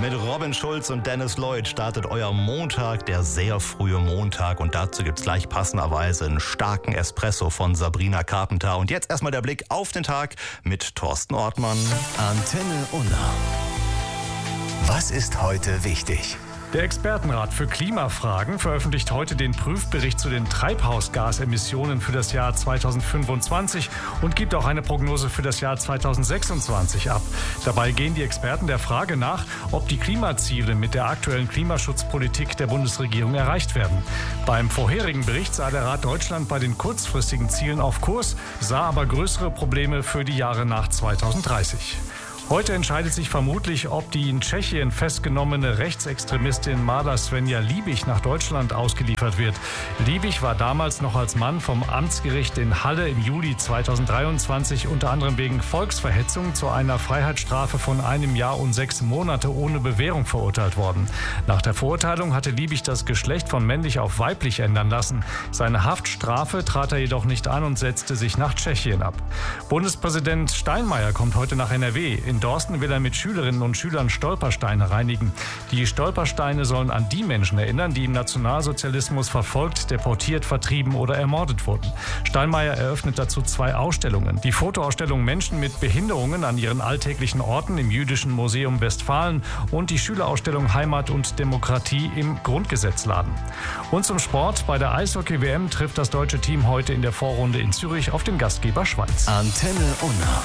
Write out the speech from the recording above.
Mit Robin Schulz und Dennis Lloyd startet euer Montag, der sehr frühe Montag. Und dazu gibt's gleich passenderweise einen starken Espresso von Sabrina Carpenter. Und jetzt erstmal der Blick auf den Tag mit Thorsten Ortmann. Antenne Unna. Was ist heute wichtig? Der Expertenrat für Klimafragen veröffentlicht heute den Prüfbericht zu den Treibhausgasemissionen für das Jahr 2025 und gibt auch eine Prognose für das Jahr 2026 ab. Dabei gehen die Experten der Frage nach, ob die Klimaziele mit der aktuellen Klimaschutzpolitik der Bundesregierung erreicht werden. Beim vorherigen Bericht sah der Rat Deutschland bei den kurzfristigen Zielen auf Kurs, sah aber größere Probleme für die Jahre nach 2030. Heute entscheidet sich vermutlich, ob die in Tschechien festgenommene Rechtsextremistin Mada Svenja Liebig nach Deutschland ausgeliefert wird. Liebig war damals noch als Mann vom Amtsgericht in Halle im Juli 2023 unter anderem wegen Volksverhetzung zu einer Freiheitsstrafe von 1 Jahr und 6 Monate ohne Bewährung verurteilt worden. Nach der Verurteilung hatte Liebig das Geschlecht von männlich auf weiblich ändern lassen. Seine Haftstrafe trat er jedoch nicht an und setzte sich nach Tschechien ab. Bundespräsident Steinmeier kommt heute nach NRW. In Dorsten will er mit Schülerinnen und Schülern Stolpersteine reinigen. Die Stolpersteine sollen an die Menschen erinnern, die im Nationalsozialismus verfolgt, deportiert, vertrieben oder ermordet wurden. Steinmeier eröffnet dazu 2 Ausstellungen. Die Fotoausstellung Menschen mit Behinderungen an ihren alltäglichen Orten im Jüdischen Museum Westfalen und die Schülerausstellung Heimat und Demokratie im Grundgesetzladen. Und zum Sport. Bei der Eishockey-WM trifft das deutsche Team heute in der Vorrunde in Zürich auf den Gastgeber Schweiz. Antenne Unna.